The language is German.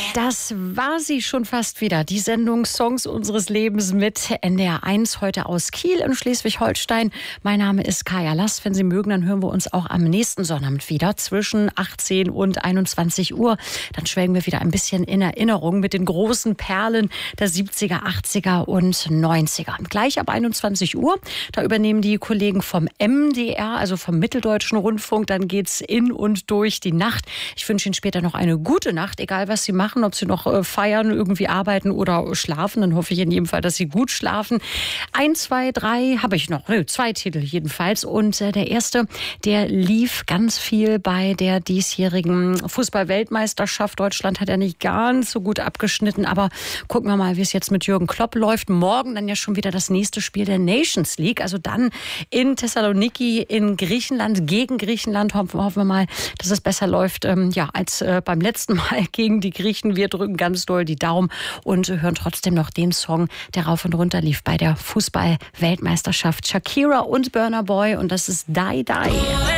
Das war sie schon fast wieder, die Sendung Songs unseres Lebens mit NDR 1, heute aus Kiel in Schleswig-Holstein. Mein Name ist Kaya Last. Wenn Sie mögen, dann hören wir uns auch am nächsten Sonnabend wieder zwischen 18 und 21 Uhr. Dann schwelgen wir wieder ein bisschen in Erinnerung mit den großen Perlen der 70er, 80er und 90er. Gleich ab 21 Uhr, da übernehmen die Kollegen vom MDR, also vom Mitteldeutschen Rundfunk. Dann geht's in und durch die Nacht. Ich wünsche Ihnen später noch eine gute Nacht, egal was Sie machen, ob Sie noch feiern, irgendwie arbeiten oder schlafen. Dann hoffe ich in jedem Fall, dass Sie gut schlafen. 1, 2, 3 habe ich noch. 2 Titel jedenfalls. Und der erste, der lief ganz viel bei der diesjährigen Fußball-Weltmeisterschaft. Deutschland hat ja nicht ganz so gut abgeschnitten. Aber gucken wir mal, wie es jetzt mit Jürgen Klopp läuft. Morgen dann ja schon wieder das nächste Spiel der Nations League. Also dann in Thessaloniki in Griechenland, gegen Griechenland. Hoffen wir mal, dass es besser läuft als beim letzten Mal gegen die Griechen. Wir drücken ganz doll die Daumen und hören trotzdem noch den Song, der rauf und runter lief bei der Fußball-Weltmeisterschaft. Shakira und Burna Boy, und das ist Die Die.